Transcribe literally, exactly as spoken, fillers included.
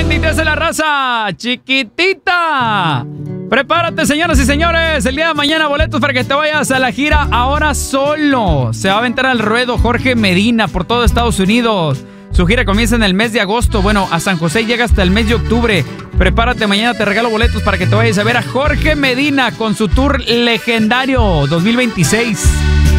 Noticias de la raza, chiquitita. Prepárate, señoras y señores. El día de mañana, boletos para que te vayas a la gira Ahora Solo. Se va a aventar al ruedo Jorge Medina por todo Estados Unidos. Su gira comienza en el mes de agosto. Bueno, a San José llega hasta el mes de octubre. Prepárate, mañana te regalo boletos para que te vayas a ver a Jorge Medina con su tour legendario dos mil veintiséis.